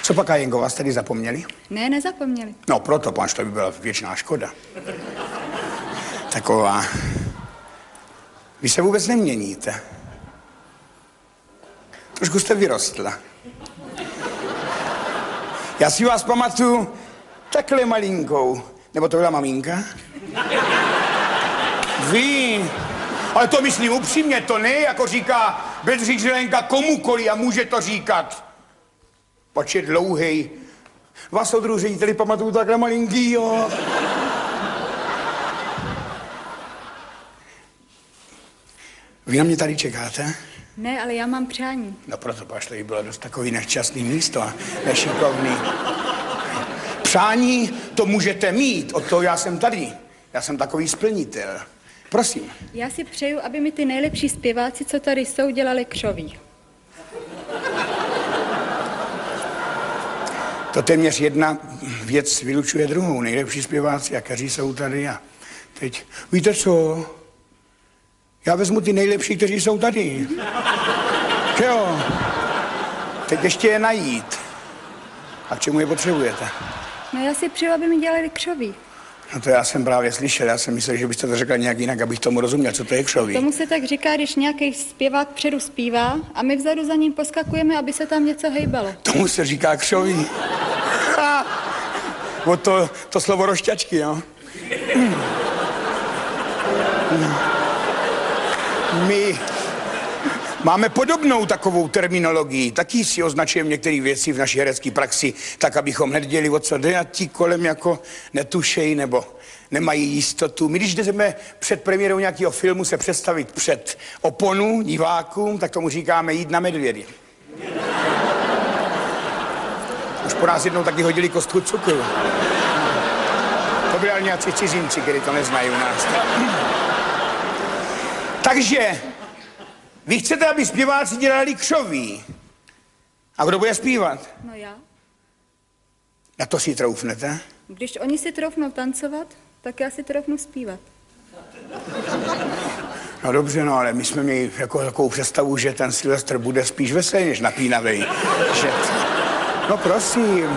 Co pak, Jenko, vás tady zapomněli? Ne, nezapomněli. No proto, panž, to by byla věčná škoda. Taková. Vy se vůbec neměníte. Trošku jste vyrostla. Já si vás pamatuju takhle malinkou. Nebo to byla maminka? Vy. Ale to myslím upřímně, to ne, jako říká Bedřich Zelenka komukoli a může to říkat. Počet dlouhej. Vás odru řediteli pamatuju takhle malinký, jo. Vy na mě tady čekáte? Ne, ale já mám přání. No proto pašli, bylo dost takový nešťastný místo a nešikovný. Přání to můžete mít, od toho já jsem tady. Já jsem takový splnitel. Prosím. Já si přeju, aby mi ty nejlepší zpěváci, co tady jsou, dělali křoví. To téměř jedna věc vylučuje druhou. Nejlepší zpěváci, jakeří jsou tady a teď, víte co? Já vezmu ty nejlepší, kteří jsou tady. Jo. Teď ještě je najít. A k čemu je potřebujete? No já si přeju, aby mi dělali křoví. No to já jsem právě slyšel. Já jsem myslel, že byste to řekla nějak jinak, abych tomu rozuměl, co to je křoví. Tomu se tak říká, když nějaký zpěvák předu zpívá a my vzadu za ním poskakujeme, aby se tam něco hejbalo. Tomu se říká křoví. O to slovo rošťačky, jo. My máme podobnou takovou terminologii. Taky si označujeme některé věci v naší herecké praxi, tak abychom hned děli, o co jde, a ti kolem jako netušejí nebo nemají jistotu. My, když jdeme před premiérou nějakého filmu se představit před oponu divákům, tak tomu říkáme jít na medvědy. Už po nás jednou taky hodili kostku cukru. To byli ale nějací cizinci, kteří to neznají u nás. Takže vy chcete, aby zpěváci dělali křoví. A kdo bude zpívat? No já. Na to si troufnete? Když oni si troufnou tancovat, tak já si troufnu zpívat. No dobře, no, ale my jsme měli jako takovou představu, že ten Silvestr bude spíš veselý než napínavý. Že... No prosím.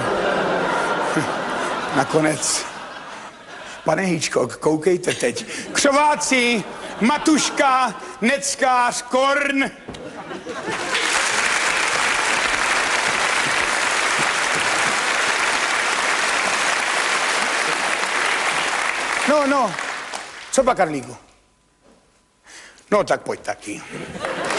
Nakonec. Pane Hýčko, koukejte teď. Křováci, Matuška, Neckář, Korn. No, co pak, Karlíku? No tak pojď taky.